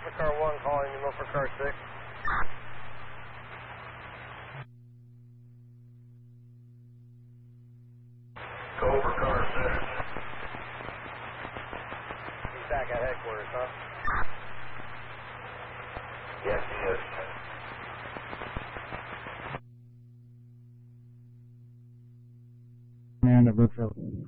Delta Car 1 calling you for Car 6. Go for Car 6. He's back at headquarters, huh? Yes, he is. Man at Brookfield.